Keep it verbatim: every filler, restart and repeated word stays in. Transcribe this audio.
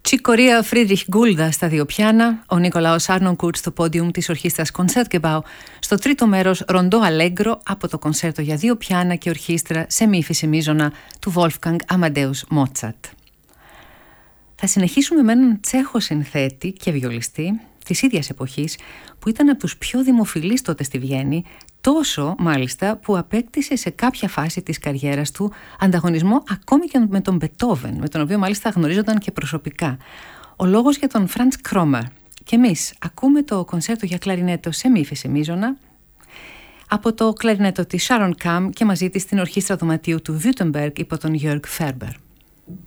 Chick Corea, Friedrich Gulda στα δύο πιάνα, ο Νικολάος Άρνονκουρτ στο πόντιουμ της ορχήστρας Concertgebouw, στο τρίτο μέρος Ροντό Αλέγκρο από το κονσέρτο για δύο πιάνα και ορχήστρα σε μη φυσιμίζωνα του Wolfgang Amadeus Mozart. Θα συνεχίσουμε με έναν Τσέχο συνθέτη και βιολιστή της ίδιας εποχής που ήταν από τους πιο δημοφιλείς τότε στη Βιέννη, τόσο μάλιστα που απέκτησε σε κάποια φάση της καριέρας του ανταγωνισμό ακόμη και με τον Μπετόβεν, με τον οποίο μάλιστα γνωρίζονταν και προσωπικά. Ο λόγος για τον Φραντς Κρόμερ. Και εμείς ακούμε το κονσέρτο για κλαρινέτο σε μη φυσιμίζωνα από το κλαρινέτο της Sharon Kamm και μαζί της την ορχήστρα δωματίου του Württemberg υπό τον Jörg Ferber.